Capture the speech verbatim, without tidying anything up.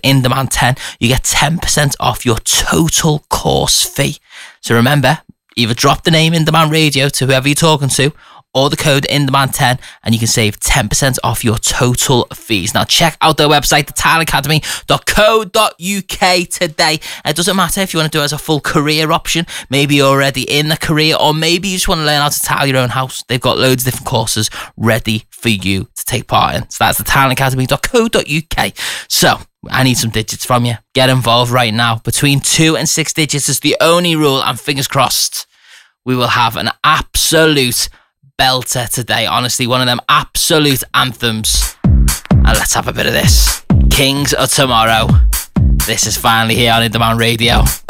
In Demand ten, you get ten percent off your total course fee. So remember, either drop the name In Demand Radio to whoever you're talking to, or the code In Demand ten, and you can save ten percent off your total fees. Now check out their website, the tile academy dot co dot uk today. It doesn't matter if you want to do it as a full career option. Maybe you're already in the career, or maybe you just want to learn how to tile your own house. They've got loads of different courses ready for you to take part in. So that's the tile academy dot co dot uk. So I need some digits from you. Get involved right now. Between two and six digits is the only rule, and fingers crossed, we will have an absolute belter today. Honestly, one of them absolute anthems. And let's have a bit of this. Kings of Tomorrow. This is finally here on In Demand Radio.